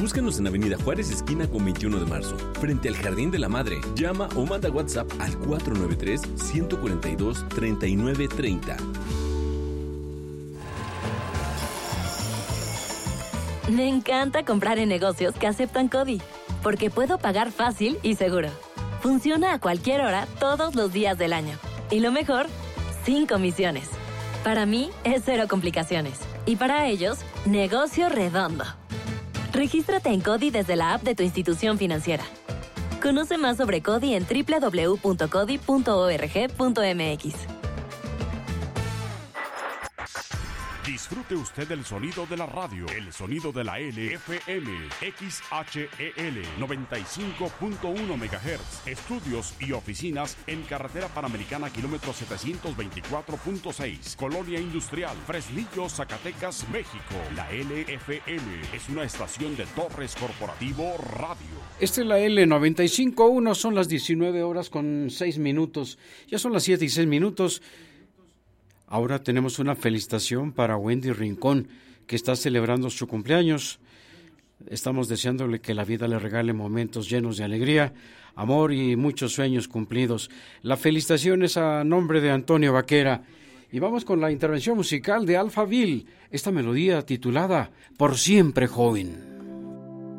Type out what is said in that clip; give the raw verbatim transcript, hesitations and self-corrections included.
Búscanos en Avenida Juárez, esquina con veintiuno de marzo, frente al Jardín de la Madre. Llama o manda WhatsApp al cuatro nueve tres, uno cuatro dos, tres nueve tres cero. Me encanta comprar en negocios que aceptan CODI, porque puedo pagar fácil y seguro. Funciona a cualquier hora, todos los días del año. Y lo mejor, sin comisiones. Para mí, es cero complicaciones. Y para ellos, negocio redondo. Regístrate en CODI desde la app de tu institución financiera. Conoce más sobre CODI en doble u doble u doble u punto codi punto org punto m x. Disfrute usted el sonido de la radio, el sonido de la L F M, X H E L noventa y cinco punto uno megahertz, estudios y oficinas en Carretera Panamericana, kilómetro setecientos veinticuatro punto seis, Colonia Industrial, Fresnillo, Zacatecas, México. La L F M es una estación de Torres Corporativo Radio. Esta es la L noventa y cinco punto uno, son las diecinueve horas con seis minutos, ya son las siete y seis minutos. Ahora tenemos una felicitación para Wendy Rincón, que está celebrando su cumpleaños. Estamos deseándole que la vida le regale momentos llenos de alegría, amor y muchos sueños cumplidos. La felicitación es a nombre de Antonio Vaquera. Y vamos con la intervención musical de Alphaville, esta melodía titulada Por Siempre Joven.